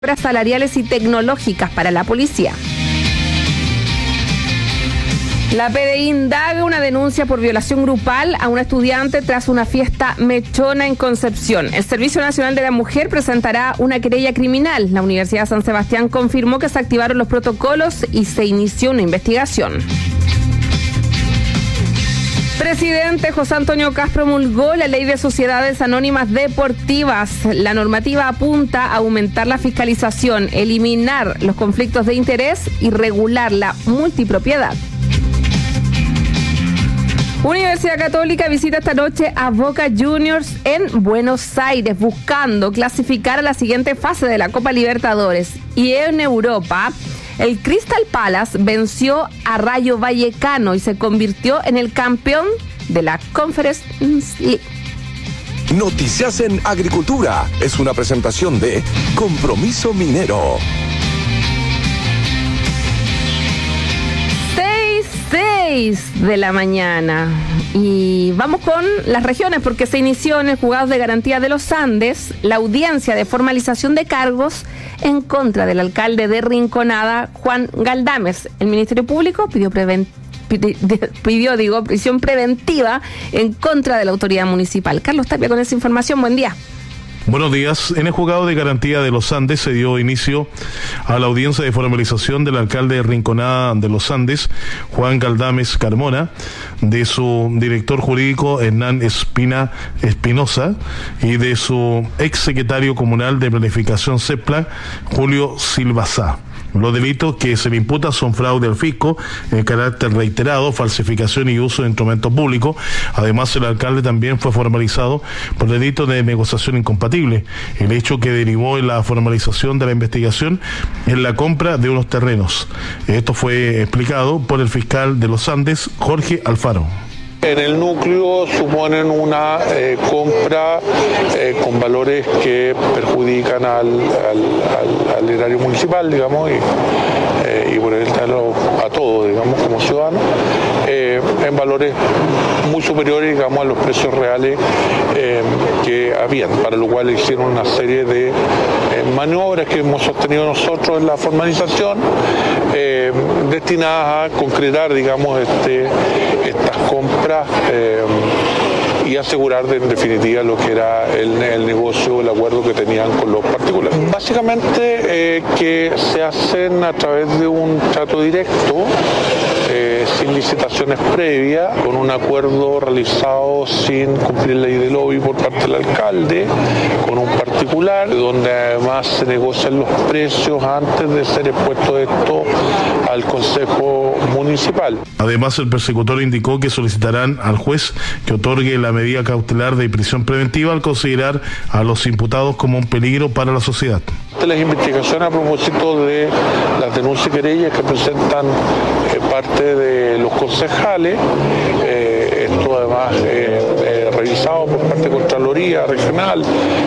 salariales y tecnológicas para la policía. La PDI indaga una denuncia por violación grupal a una estudiante tras una fiesta mechona en Concepción. El Servicio Nacional de la Mujer presentará una querella criminal. La Universidad de San Sebastián confirmó que se activaron los protocolos y se inició una investigación. Presidente José Antonio Kast promulgó la Ley de Sociedades Anónimas Deportivas. La normativa apunta a aumentar la fiscalización, eliminar los conflictos de interés y regular la multipropiedad. Universidad Católica visita esta noche a Boca Juniors en Buenos Aires, buscando clasificar a la siguiente fase de la Copa Libertadores. Y en Europa, el Crystal Palace venció a Rayo Vallecano y se convirtió en el campeón de la Conference League. Noticias en Agricultura es una presentación de Compromiso Minero. 6 de la mañana y vamos con las regiones porque se inició en el Juzgado de Garantía de los Andes la audiencia de formalización de cargos en contra del alcalde de Rinconada, Juan Galdames. El Ministerio Público pidió prisión preventiva en contra de la autoridad municipal. Carlos Tapia con esa información, buen día. Buenos días. En el Juzgado de Garantía de los Andes se dio inicio a la audiencia de formalización del alcalde de Rinconada de los Andes, Juan Galdames Carmona, de su director jurídico Hernán Espinosa y de su ex secretario comunal de planificación CEPLA, Julio Silvazá. Los delitos que se le imputan son fraude al fisco en carácter reiterado, falsificación y uso de instrumento público. Además, el alcalde también fue formalizado por delito de negociación incompatible. El hecho que derivó en la formalización de la investigación es la compra de unos terrenos. Esto fue explicado por el fiscal de los Andes, Jorge Alfaro. En el núcleo suponen una compra con valores que perjudican al erario municipal, digamos, y por el tal a todos, digamos, como ciudadanos, en valores muy superiores, digamos, a los precios reales que habían, para lo cual hicieron una serie de maniobras que hemos sostenido nosotros en la formalización, destinadas a concretar, digamos, estas compras y asegurar en definitiva lo que era el negocio, el acuerdo que tenían con los particulares. Básicamente que se hacen a través de un trato directo, sin licitaciones previas, con un acuerdo realizado sin cumplir la ley de lobby por parte del alcalde, con un particular, donde además se negocian los precios antes de ser expuesto esto al Consejo Municipal. Además, el persecutor indicó que solicitarán al juez que otorgue la medida cautelar de prisión preventiva al considerar a los imputados como un peligro para la sociedad. Las investigaciones a propósito de las denuncias y querellas que presentan parte de los concejales, esto además revisado por parte de Contraloría Regional,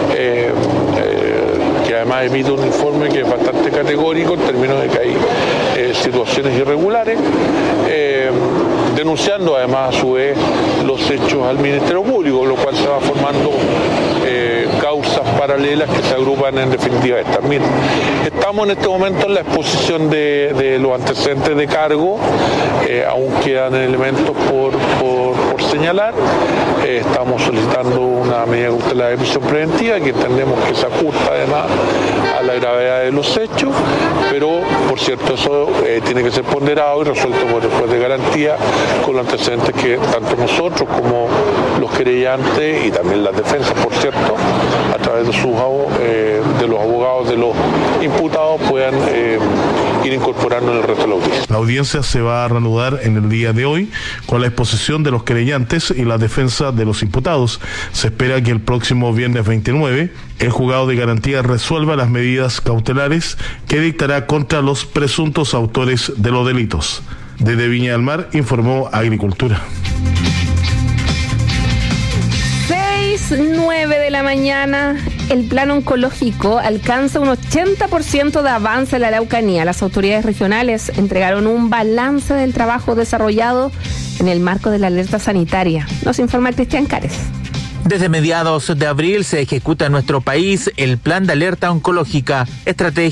que además emite un informe que es bastante categórico en términos de que hay situaciones irregulares, denunciando además a su vez los hechos al Ministerio Público, lo cual se va formando causas paralelas que se agrupan en definitiva estas. Miren, estamos en este momento en la exposición de los antecedentes de cargo, aún quedan elementos por señalar. Estamos solicitando una medida cautelar de prisión preventiva que entendemos que se ajusta además a la gravedad de los hechos, pero por cierto eso tiene que ser ponderado y resuelto por el juez de garantía con los antecedentes que tanto nosotros como los querellantes y también las defensas, por cierto, a través de los abogados de los imputados puedan ir incorporando en el resto de la audiencia. La audiencia se va a reanudar en el día de hoy con la exposición de los querellantes y la defensa de los imputados. Se espera que el próximo viernes 29 el juzgado de garantía resuelva las medidas cautelares que dictará contra los presuntos autores de los delitos. Desde Viña del Mar informó Agricultura. 6:09 de la mañana, el plan oncológico alcanza un 80% de avance en la Araucanía. Las autoridades regionales entregaron un balance del trabajo desarrollado en el marco de la alerta sanitaria. Nos informa Cristian Cárez. Desde mediados de abril se ejecuta en nuestro país el Plan de Alerta Oncológica, estrategia